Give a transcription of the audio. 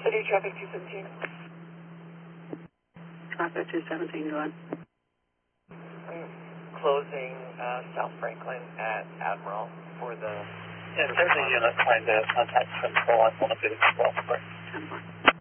City traffic 217. Traffic 217, go ahead. Closing South Franklin at Admiral for the... Yeah, there's a unit trying to contact control on one of these as well. 10-4.